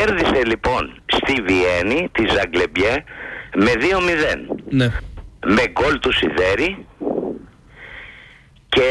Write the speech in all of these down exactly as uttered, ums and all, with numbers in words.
Κέρδισε λοιπόν στη Βιέννη τη Ζαγκλεμπιέ με δύο μηδέν. Ναι. Με γκολ του Σιδέρη και...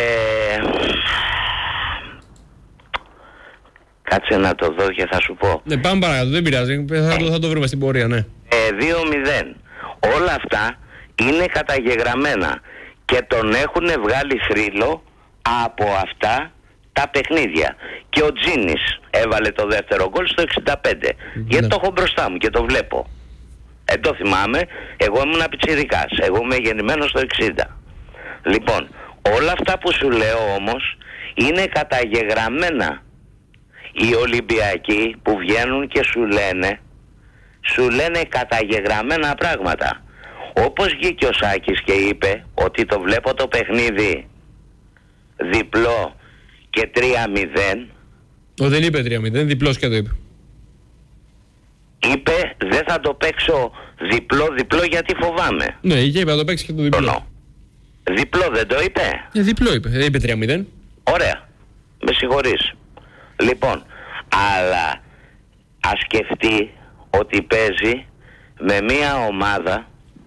Κάτσε να το δω και θα σου πω. Ναι, πάμε παρακάτω, δεν πειράζει, θα, το, θα το βρούμε στην πορεία, ναι. Ε, δύο μηδέν. Όλα αυτά είναι καταγεγραμμένα και τον έχουν βγάλει θρύλο από αυτά τα παιχνίδια. Και ο Τζίνης έβαλε το δεύτερο γκολ στο εξήντα πέντε. Ναι. Γιατί το έχω μπροστά μου και το βλέπω. Ε, το θυμάμαι, εγώ ήμουν πιτσιρικάς, εγώ είμαι γεννημένος στο εξήντα. Λοιπόν, όλα αυτά που σου λέω όμως είναι καταγεγραμμένα. Οι Ολυμπιακοί που βγαίνουν και σου λένε, σου λένε καταγεγραμμένα πράγματα. Όπως βγήκε ο Σάκης και είπε ότι το βλέπω το παιχνίδι διπλό και τρία μηδέν. Ο, δεν είπε τρία μηδέν, διπλός και το είπε. Είπε δεν θα το παίξω διπλό διπλό γιατί φοβάμαι. Ναι, είχε είπε θα το παίξει και το διπλό. Διπλό δεν το είπε. Ε, διπλό είπε, δεν είπε τρία μηδέν. Ωραία, με συγχωρείς. Λοιπόν, αλλά ας σκεφτεί ότι παίζει με μια ομάδα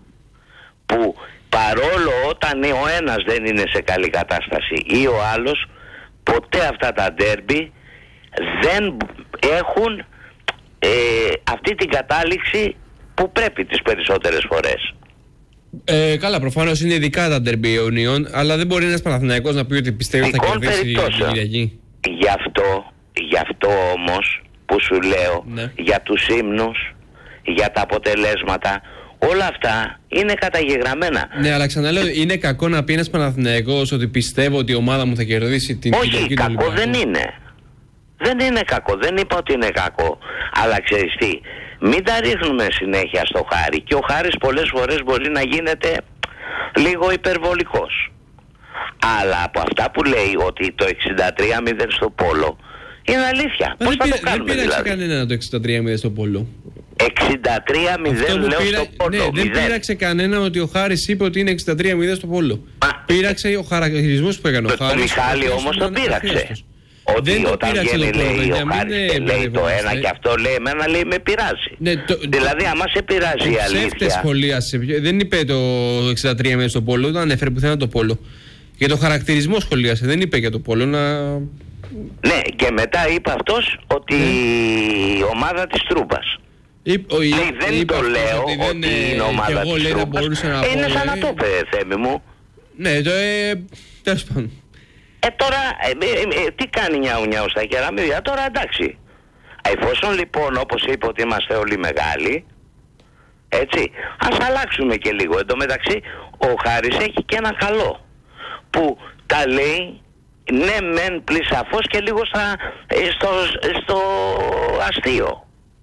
που παρόλο όταν ο ένας δεν είναι σε καλή κατάσταση ή ο άλλος, ποτέ αυτά τα ντέρμπι δεν έχουν ε, αυτή την κατάληξη που πρέπει τις περισσότερες φορές. Ε, καλά, προφανώς είναι ειδικά τα ντέρμπι Ιωνίων, αλλά δεν μπορεί ένας Παναθηναϊκός να πει ότι πιστεύει ότι θα κερδίσει την Κυριακή. Γι' αυτό, γι' αυτό όμως που σου λέω, ναι, για τους ύμνους, για τα αποτελέσματα, όλα αυτά είναι καταγεγραμμένα. Ναι, αλλά ξαναλέω, είναι κακό να πει ένας Παναθηναϊκός ότι πιστεύω ότι η ομάδα μου θα κερδίσει την Κυριακή. Όχι, κακό δεν είναι. Δεν είναι κακό, δεν είπα ότι είναι κακό. Αλλά ξέρεις τι, μην τα ρίχνουμε συνέχεια στο Χάρη. Και ο Χάρης πολλές φορές μπορεί να γίνεται λίγο υπερβολικός. Αλλά από αυτά που λέει ότι το εξήντα τρία μηδέν στο Πόλο είναι αλήθεια. Μα πώς θα πήρα, το κάνουμε δεν πήραξε δηλαδή? κανένα το εξήντα τρία μηδέν στο Πόλο. εξήντα τρία μηδέν λέω πήρα, στο Πόλο. Ναι, δεν πείραξε κανένα ότι ο Χάρης είπε ότι είναι εξήντα τρία μηδέν στο Πόλο. Μα, πείραξε ο χαρακτηρισμός που έκανε ο Χάρης. Το Μιχάλη όμως το πείραξε. Ότι δεν όταν βγαίνει λέει ο Χάρης και λέει το ένα και αυτό λέει εμένα λέει με πειράζει. Ναι, το, δηλαδή άμα σε πειράζει η αλήθεια. Σχολίασε, δεν είπε το εξήντα τρία μηδέν στο Πόλο, δεν ανέφερε πουθενά το Πόλο. Για το χαρακτηρισμό σχολίασε, δεν είπε για το Πόλο να... Ναι, και μετά είπε αυτός ότι η ομάδα της Τρούπας. Είπε, ο, λέει, δεν είπε το λέω ότι, δεν, ότι είναι ομάδα εγώ, της λέει, Τρούπας. Να ε, είναι πω, σαν να το είπε, Θέμη μου. Ναι, το ε, τέλος πάντων. Ε, τώρα, ε, ε, ε, τι κάνει νιάου νιάου στα κεραμίδια, τώρα εντάξει. Εφόσον λοιπόν, όπως είπε ότι είμαστε όλοι μεγάλοι, έτσι, ας αλλάξουμε και λίγο. Εν τω μεταξύ, ο Χάρης έχει και ένα καλό, που τα λέει, ναι μεν πλησαφώς και λίγο στα, στο, στο αστείο.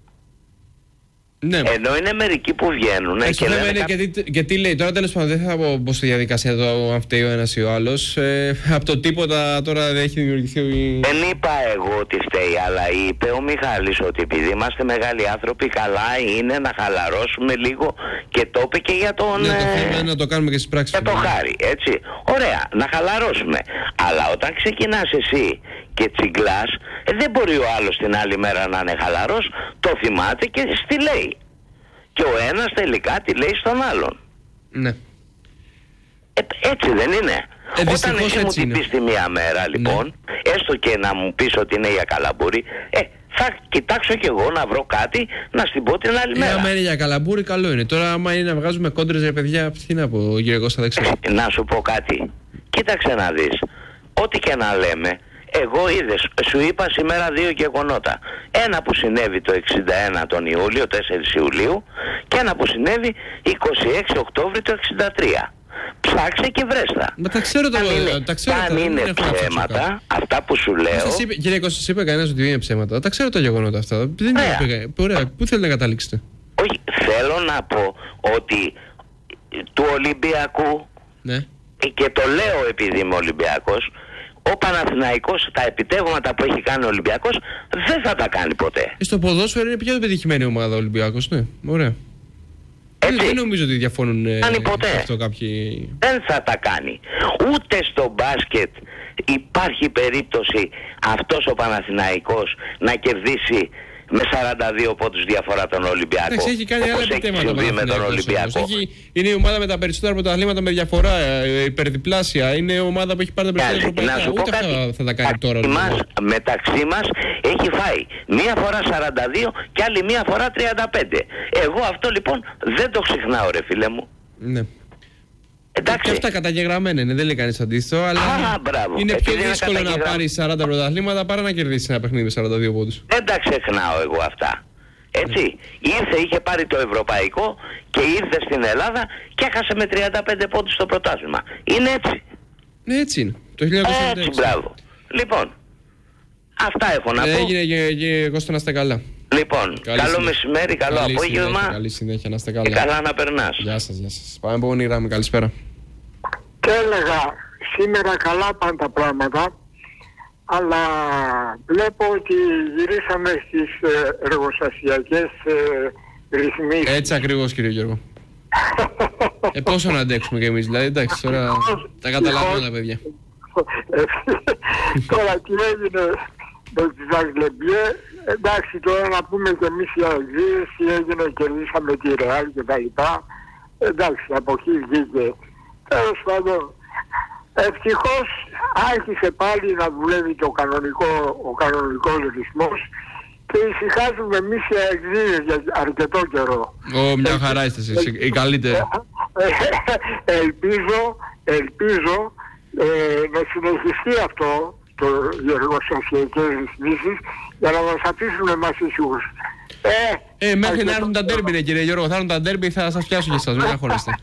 Ναι. Ενώ είναι μερικοί που βγαίνουν ε, και λένε... Είναι κα... και, τι, και τι λέει τώρα, τέλος πάντων, δεν θα πω πως στη διαδικασία το αν φταίει ο ένας ή ο άλλος. Ε, από το τίποτα τώρα δεν έχει δημιουργηθεί... Δεν είπα εγώ ότι φταίει, αλλά είπε ο Μιχάλης ότι επειδή είμαστε μεγάλοι άνθρωποι, καλά είναι να χαλαρώσουμε λίγο και το είπε και για τον... Ναι, το θέμα είναι να το κάνουμε και στις πράξεις. Για το Χάρη, έτσι. Ωραία, να χαλαρώσουμε. Αλλά όταν ξεκινάς εσύ και τσιγκλάς, ε, δεν μπορεί ο άλλος την άλλη μέρα να είναι χαλαρός, το θυμάται και στη λέει. Και ο ένας τελικά τη λέει στον άλλον. Ναι. Ε, έτσι δεν είναι? Ε, Όταν εσύ μου την είναι. πεις τη μία μέρα λοιπόν, ναι, έστω και να μου πεις ότι είναι για καλαμπούρι, ε, θα κοιτάξω κι εγώ να βρω κάτι να στην πω την άλλη ε, μέρα. Άμα είναι για καλαμπούρι καλό είναι. Τώρα άμα είναι να βγάζουμε κόντρες ρε παιδιά, τι να πω κύριε Κώστα, δεν ξέρω. Ε, να σου πω κάτι. Κοίταξε να δεις. Ό,τι και να λέμε, εγώ είδες, σου είπα σήμερα δύο γεγονότα. Ένα που συνέβη το εξήντα ένα τον Ιούλιο, τέσσερις Ιουλίου, και ένα που συνέβη είκοσι έξι Οκτώβρη το εξήντα τρία. Ψάξε και βρέστα. Μα τα ξέρω το, αν είναι, τα ξέρω, αν τα, είναι ψέματα, αυτά που σου λέω... Σας είπε, κύριε Κώστα, σας είπε κανένας ότι είναι ψέματα. Τα ξέρω τα γεγονότα αυτά. Δεν είναι, ωραία, πού θέλετε να καταλήξετε? Όχι, θέλω να πω ότι του Ολυμπιακού, ναι, και το λέω επειδή είμαι Ολυμπιακός, ο Παναθηναϊκός τα επιτεύγματα που έχει κάνει ο Ολυμπιακός δεν θα τα κάνει ποτέ. Στο ποδόσφαιρο είναι πιο πετυχημένη ομάδα ο Ολυμπιακός, ναι, ωραία. Δεν, δεν νομίζω ότι διαφώνουν ε, αυτό κάποιοι... Δεν θα τα κάνει. Ούτε στο μπάσκετ υπάρχει περίπτωση αυτός ο Παναθηναϊκός να κερδίσει με σαράντα δύο πόντους διαφορά τον Ολυμπιακό. Εντάξει, έχει κάνει άλλα επιτέματα με τον Ολυμπιακό. Έχει, είναι η ομάδα με τα περισσότερα πρωταθλήματα με διαφορά, υπερδιπλάσια. Είναι η ομάδα που έχει πάρει τα περισσότερα ευρωπαϊκά. Ούτε αυτά θα τα κάνει τώρα. Μας, μεταξύ μας έχει φάει μία φορά σαράντα δύο και άλλη μία φορά τριάντα πέντε. Εγώ αυτό λοιπόν δεν το ξεχνάω, ρε φίλε μου. Ναι. Εντάξει. Και αυτά καταγεγραμμένα είναι, δεν λέει κανείς αντίθετο, αλλά Α, είναι πιο δύσκολο να πάρει σαράντα πρωταθλήματα παρά να κερδίσει ένα παιχνίδι με σαράντα δύο πόντους. Δεν τα ξεχνάω εγώ αυτά. Έτσι. Ναι. Ήρθε, είχε πάρει το ευρωπαϊκό και ήρθε στην Ελλάδα και έχασε με τριάντα πέντε πόντους το πρωτάθλημα. Είναι έτσι. Ναι, έτσι είναι. Το χίλια εννιακόσια ογδόντα έξι. Έτσι, μπράβο. Λοιπόν, αυτά έχω να πω. Έγινε και, και Κώστα, να είστε καλά. Λοιπόν, καλή καλό συνέχεια. Μεσημέρι, καλό καλή απόγευμα. Συνέχεια, καλή συνέχεια, να είστε καλά. Και καλά να περνάς. Γεια σας, γεια σας. Πάμε επόμενη γραμμή, καλησπέρα. Και έλεγα, σήμερα καλά πάνε τα πράγματα, αλλά βλέπω ότι γυρίσαμε στις εργοστασιακές ε, ρυθμίσεις. Έτσι ακριβώς, κύριε Γιώργο. ε, πόσο να αντέξουμε κι εμείς, δηλαδή, εντάξει, τώρα τα καταλαβαίνω τα παιδιά. Τώρα τι έγινε με τις Αγγλεμπιέ, εντάξει, τώρα να πούμε και εμείς η αγγλίση, έγινε, κερδίσαμε τη Ρεάλ και τα λοιπά. Εντάξει, από εκεί βγήκε. Τέλος πάντων, ευτυχώς άρχισε πάλι να δουλεύει το κανονικό, ο κανονικός ρυθμός και ησυχάζουμε εμείς οι αγγλίες για αρκετό καιρό. Ω, μια χαρά είστε εσείς, η καλύτερη. Ελπίζω, ελπίζω ε, να συνεχιστεί αυτό το εργοστασιακές ρυθμίσεις για να μας αφήσουν εμάς ήσυχους. Ε, ε, μέχρι να έρθουν τα ντέρμπι, κύριε Γιώργο, θα έρθουν τα ντέρμπι, θα σας πιάσω και εσάς, μην αγχώνεστε.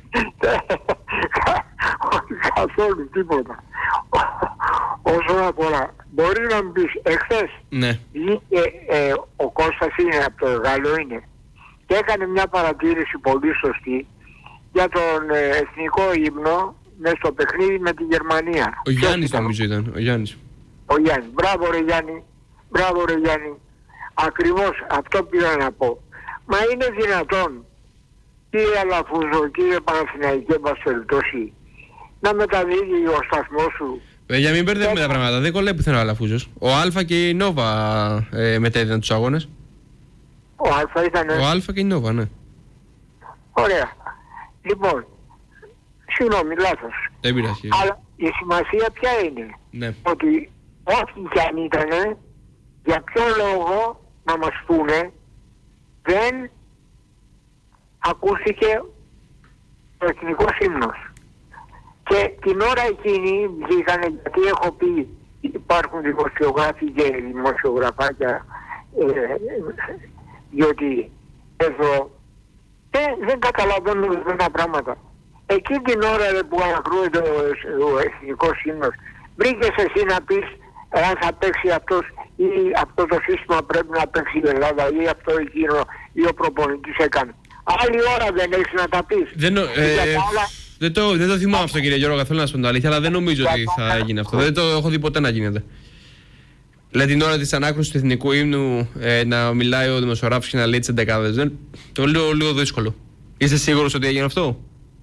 Καθόλου τίποτα. Όσον αφορά, μπορεί να μου πεις, εχθές ναι. βγήκε, ε, ο Κώστας είναι από το Γάλλο είναι και έκανε μια παρατήρηση πολύ σωστή για τον ε, εθνικό ύμνο μες στο παιχνίδι με τη Γερμανία. Ο Γιάννης νομίζω ήταν, ο Γιάννης. Ο Γιάννης, μπράβο ρε Γιάννη, μπράβο ρε Γιάννη. Ακριβώς αυτό πήρα να πω. Μα είναι δυνατόν, κύριε Αλαφούζο, κύριε Παναθηναϊκέ, Πασχελτώση, να μεταδίδει ο σταθμός σου. Ε, για μην μπερδεύουμε τα πράγματα, δεν κολλάει πουθενά ο Αλαφούζος. Ο Α και η Νόβα ε, μετέδιδαν τους αγώνες. Ο Α ήταν... Ο Α και η Νόβα, ναι. Ωραία. Λοιπόν, συγγνώμη, λάθος. Δεν πειράζει. Αλλά η σημασία ποια είναι? Ναι. Ότι ό,τι κι αν ήτανε, για ποιο λόγο να μας πούνε δεν ακούστηκε ο εθνικός ύμνος. Και την ώρα εκείνη βγήκανε, γιατί έχω πει υπάρχουν δημοσιογράφοι και δημοσιογραφάκια ε, διότι εδώ ε, δεν καταλαβαίνουν ορισμένα πράγματα. Εκείνη την ώρα ε, που ανακρούεται ο, ο εθνικός ύμνος, βρήκες εσύ να πεις αν θα παίξει αυτός ή αυτό το σύστημα πρέπει να παίξει η Ελλάδα ή αυτό εκείνο ή ο προπονητής έκανε. Άλλη ώρα δεν έχεις να τα πεις. Δεν, ε, άλλα... δεν, το, δεν το θυμάμαι αυτό, κύριε Γιώργο, θέλω να σου πω την αλήθεια, αλλά δεν νομίζω ότι θα γίνει αυτό. Δεν το έχω δει ποτέ να γίνεται. Δηλαδή την ώρα της ανάκρουσης του εθνικού ύμνου ε, να μιλάει ο δημοσιογράφος και να λέει τις εντεκάδες. Δεν... Το λέω λίγο δύσκολο. Είστε σίγουρος ότι έγινε αυτό?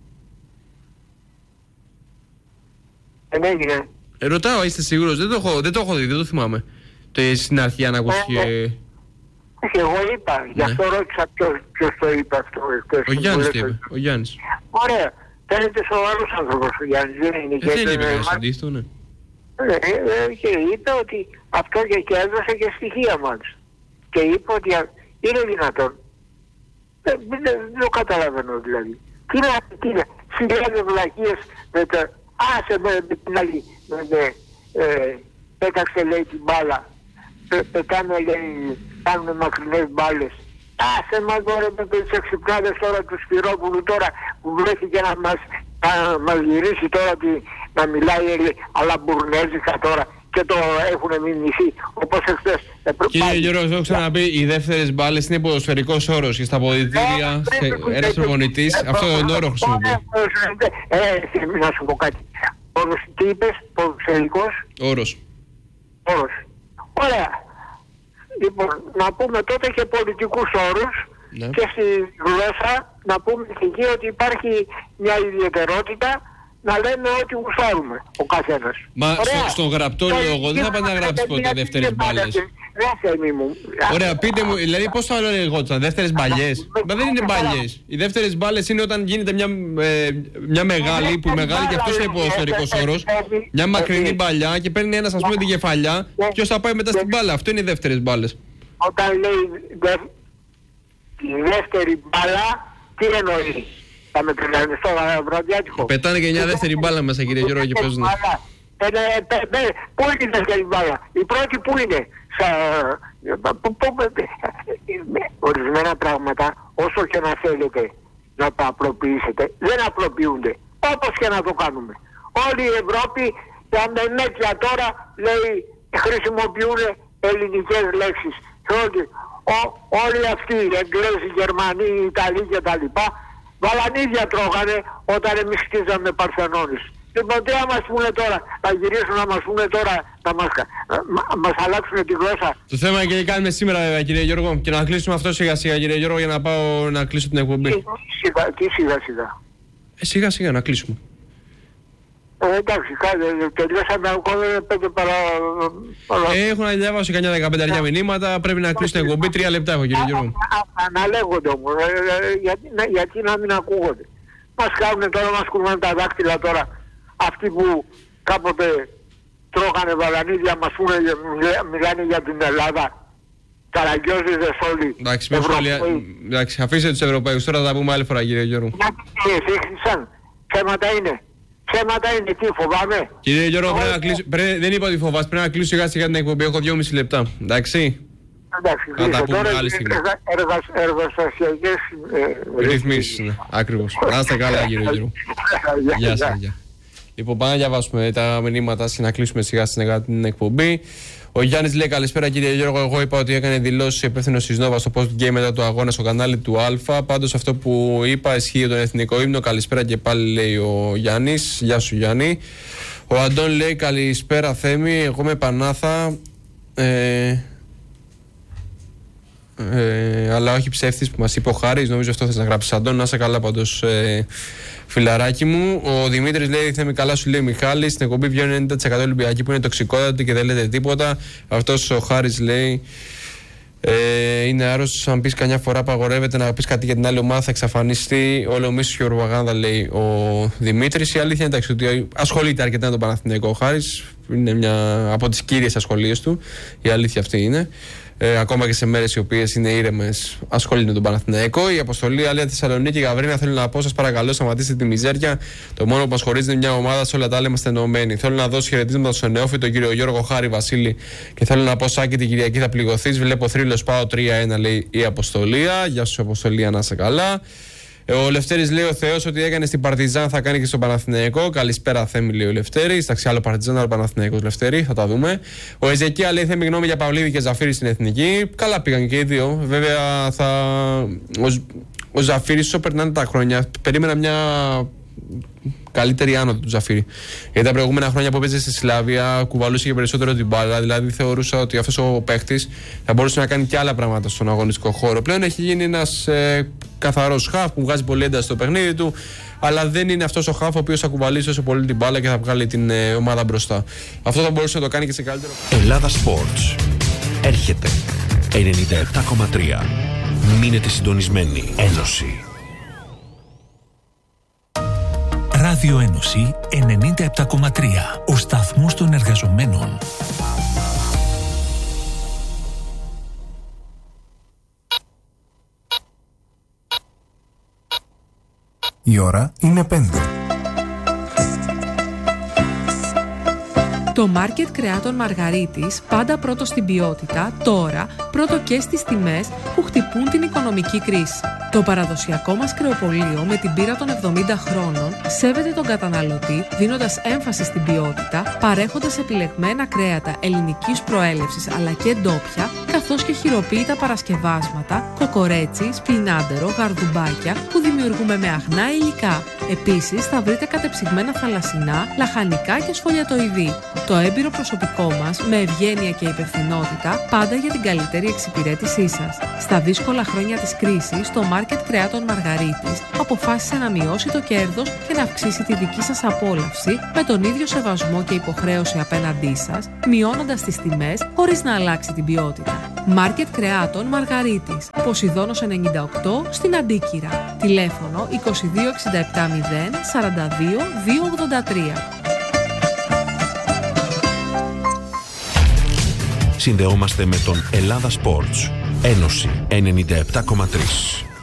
Δεν έγινε. Ε, ρωτάω, είστε σίγουρος? Δεν το έχω, δεν το έχω δει, δεν το θυμάμαι. Το στην αρχή αν ακούστηκε... Όχι, εγώ είπα, ναι. Γι' αυτό ρώτησα ποιος, ποιος το είπε αυτό. Ο Γιάννης το είπε, ο Γιάννης. Ωραία, φαίνεται σοβαρός άνθρωπος ο Γιάννης, δεν είναι. Ε, δεν είπε κανένας αντίθετο, ναι. Ε, ε, και είπε ότι αυτό και, και έδωσε και στοιχεία μας. Και είπε ότι είναι δυνατόν. Δεν, δεν, δεν το καταλαβαίνω δηλαδή. Τι να πει, τι να συλλέγει βλακίες με το... Άσε με, με την άλλη, με, με, ε, πέταξε λέει την μπάλα. Πε, πετάνε λέει, κάνουν μακρινές μπάλες. Άσε μας τώρα με τις εξυπνάδες τώρα του Σπυρόπουλου τώρα που βρέθηκε να μας, να μας γυρίσει τώρα τη, να μιλάει αλλά μπουρνέζικα τώρα και το έχουν μιμηθεί όπως εχθές. Ε, Κύριε Γιώργο, έχω ξαναπεί, οι δεύτερες μπάλες είναι ποδοσφαιρικός όρος και στα αποδυτήρια ε, ένας προπονητής ε, αυτό τον όρο χρησιμοποιεί. Ε, να σου πω κάτι. Τι είπες, ποδοσφαιρικός όρος. Όρος. Ωραία. Λοιπόν, να πούμε τότε και πολιτικούς όρους ναι. Και στη γλώσσα να πούμε και εκεί ότι υπάρχει μια ιδιαιτερότητα να λέμε ό,τι γουστάρουμε ο καθένας. Μα στο, στο γραπτό λόγο δεν θα πάνε να γράψει ποτέ δεύτερες μπάλες. Ωραία, πείτε μου, δηλαδή πώς θα λεγόταν, δεύτερες μπαλιές? Μα δεν είναι μπαλιές. Οι δεύτερες μπάλες είναι όταν γίνεται μια, ε, μια μεγάλη, που μεγάλη και αυτός είναι ποδοσφαιρικός όρος, μια μακρινή μπαλιά και παίρνει ένας, ας πούμε, την κεφαλιά, ποιος θα πάει μετά στην μπάλα. Αυτό είναι οι δεύτερες μπάλες. Όταν λέει η δεύτερη μπάλα, τι εννοεί? Θα με τρελαίνεις στο βραδιάτικο. Πετάνε και μια δεύτερη μπάλα μέσα, κύριε Γιώργο, και παίζουν. Πού είναι η δεύτερη μπάλα? Η πρώτη πού είναι? Ορισμένα πράγματα, όσο και να θέλετε να τα απλοποιήσετε, δεν απλοποιούνται. Όπως και να το κάνουμε. Όλη η Ευρώπη, τα μενέκια τώρα, λέει, χρησιμοποιούν ελληνικές λέξεις. Όλοι, ό, όλοι αυτοί, οι Εγγλέζοι, οι Γερμανοί, οι Ιταλοί κτλ. Βαλανίδια τρώγανε όταν εμείς χτίζαμε Παρθενώνες. Λοιπόν, τι να μας πούνε τώρα, θα γυρίσουν να μας πούνε τώρα, να μας, μα, μας αλλάξουν τη γλώσσα. Το θέμα είναι και τι κάνουμε σήμερα, βέβαια, κύριε Γιώργο, και να κλείσουμε αυτό σιγά σιγά, κύριε Γιώργο, για να πάω να κλείσω την εκπομπή. Σιγά, τι σιγά σιγά? Ε, σιγά σιγά να κλείσουμε. Ε, εντάξει, τελειώσαμε ακόμα πέντε παρά... Ε, έχω να διαβάσω κανένα δεκαπέντε μηνύματα, πρέπει να κλείσω την εκπομπή, τρία λεπτά έχω, κύριε Γιώργο. Αναλέγονται όμως, γιατί να μην ακούγονται? Μας κάνουν τώρα, μας κουρμάνε τα δάχτυλα τώρα. Αυτοί που κάποτε τρώγανε βαλανίδια μας πούνε, μιλάνε για την Ελλάδα. Καραγκιόζηδες όλοι. Εντάξει, εντάξει, αφήστε τους Ευρωπαίους, τώρα θα τα πούμε άλλη φορά, κύριε Γιώργο. Γιατί σύγχυσαν, ψέματα είναι. Ψέματα είναι, τι φοβάμαι? Κύριε Γιώργο, πρέπει να κλείσω, πρέπει, δεν είπα ότι φοβάσαι, πρέπει να κλείσω σιγά σιγά την εκπομπή, έχω δυόμιση λεπτά, εντάξει. Εντάξει, κλείσε, τώρα εργασιακές ρυθμίσεις, ναι, ακριβώς. Να είστε καλά, κύριε Γιώργο. Γεια σας, γεια. Λοιπόν, πάμε να διαβάσουμε τα μηνύματα και να κλείσουμε σιγά σιγά την εκπομπή. Ο Γιάννης λέει: καλησπέρα, κύριε Γιώργο. Εγώ είπα ότι έκανε δηλώσεις υπεύθυνος της Νόβα στο post game μετά το αγώνα στο κανάλι του Α. Πάντως αυτό που είπα ισχύει για τον εθνικό ύμνο. Καλησπέρα και πάλι, λέει ο Γιάννης. Γεια σου, Γιάννη. Ο Αντών λέει: καλησπέρα, Θέμη. Εγώ με Πανάθα. Ε, ε, αλλά όχι ψεύτης που μας είπε ο Χάρης. Νομίζω αυτό θες να γράψεις, Αντών. Να είσαι καλά πάντως. Ε, Φιλαράκι μου, ο Δημήτρης λέει: Θέμη, καλά σου λέει ο Μιχάλης. Στην εκπομπή βγαίνουν ενενήντα τοις εκατό Ολυμπιακοί που είναι τοξικότατοι και δεν λέτε τίποτα. Αυτός ο Χάρης λέει: ε, είναι άρρωστος. Αν πεις καμιά φορά απαγορεύεται να πεις κάτι για την άλλη ομάδα, θα εξαφανιστεί όλο ο μίσος και η ορβαγάνδα, λέει ο Δημήτρης. Η αλήθεια είναι ότι ασχολείται αρκετά με τον Παναθηναϊκό ο Χάρης. Είναι μια από τις κύριες ασχολίες του. Η αλήθεια αυτή είναι. Ε, ακόμα και σε μέρες οι οποίες είναι ήρεμες, ασχολείται με τον Παναθηναϊκό. Η αποστολή Αλία Θεσσαλονίκη, Γαβρίνα, θέλω να πω: σας παρακαλώ, σταματήστε τη μιζέρια. Το μόνο που μας χωρίζει είναι μια ομάδα, σε όλα τα άλλα είμαστε ενωμένοι. Θέλω να δώσω χαιρετίσματα στον νεόφυτο, τον κύριο Γιώργο Χάρη Βασίλη, και θέλω να πω: Σάκη, την Κυριακή θα πληγωθείς. Βλέπω θρύλος, πάω τρία ένα, λέει η Αποστολία. Γεια σου, Αποστολία, να είσαι καλά. Ο Λευτέρης λέει: ο Θεός ότι έκανε στην Παρτιζάν θα κάνει και στον Παναθηναϊκό. Καλησπέρα, Θέμη, λέει ο Λευτέρης. Εντάξει, άλλο Παρτιζάν, άλλο Παναθηναϊκός, Λευτέρη, θα τα δούμε. Ο Εζεκία λέει: Θέμη, γνώμη για Παυλίδη και Ζαφύρη στην εθνική. Καλά πήγαν και οι δύο. Βέβαια, θα... ο, ο Ζαφύρης όσο περνάνε τα χρόνια, περίμενα μια καλύτερη άνοδο του Ζαφύρη. Γιατί τα προηγούμενα χρόνια που έπαιζε στη Σλάβια κουβαλούσε και περισσότερο την μπάλα. Δηλαδή θεωρούσα ότι αυτός ο παίχτης θα μπορούσε να κάνει και άλλα πράγματα στον αγωνιστικό χώρο. Πλέον έχει γίνει ένας ε, καθαρός χαφ που βγάζει πολύ ένταση στο παιχνίδι του, αλλά δεν είναι αυτός ο χαφ ο οποίος θα κουβαλήσει όσο πολύ την μπάλα και θα βγάλει την ε, ομάδα μπροστά. Αυτό θα μπορούσε να το κάνει και σε καλύτερο. Ελλάδα Sports. Έρχεται ενενήντα επτά κόμμα τρία. Μείνετε συντονισμένοι. Ένωση. Ράδιο Ένωση ενενήντα επτά κόμμα τρία. Ο σταθμός των εργαζομένων. Η ώρα είναι πέντε. Το μάρκετ κρεάτων Μαργαρίτης, πάντα πρώτο στην ποιότητα, τώρα πρώτο και στις τιμές που χτυπούν την οικονομική κρίση. Το παραδοσιακό μας κρεοπωλείο με την πείρα των εβδομήντα χρόνων σέβεται τον καταναλωτή δίνοντας έμφαση στην ποιότητα, παρέχοντας επιλεγμένα κρέατα ελληνικής προέλευσης αλλά και ντόπια, καθώς και χειροποίητα παρασκευάσματα, κοκορέτσι, σπινάντερο, γαρδουμπάκια που δημιουργούμε με αγνά υλικά. Επίσης θα βρείτε κατεψυγμένα θαλασσινά, λαχανικά και σφολιατοειδή. Το έμπειρο προσωπικό μας με ευγένεια και υπευθυνότητα πάντα για την καλύτερη εξυπηρέτησή σας. Στα δύσκολα χρόνια της κρίσης, το Μάρκετ Κρεάτων Μαργαρίτης αποφάσισε να μειώσει το κέρδος και να αυξήσει τη δική σας απόλαυση με τον ίδιο σεβασμό και υποχρέωση απέναντί σας, μειώνοντας τις τιμές χωρίς να αλλάξει την ποιότητα. Μάρκετ Κρεάτων Μαργαρίτης, Ποσειδώνος ενενήντα οκτώ στην Αντίκυρα. Τηλέφωνο είκοσι δύο εξήντα επτά μηδέν σαράντα δύο διακόσια ογδόντα τρία. Συνδεόμαστε με τον Ελλάδα Sports. Ένωση ενενήντα επτά κόμμα τρία.